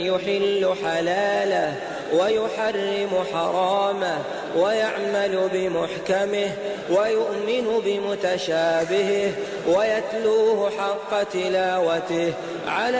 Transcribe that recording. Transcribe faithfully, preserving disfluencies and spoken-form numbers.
يحل حلاله ويحرم حرامه ويعمل بمحكمه ويؤمن بمتشابهه ويتلوه حق تلاوته على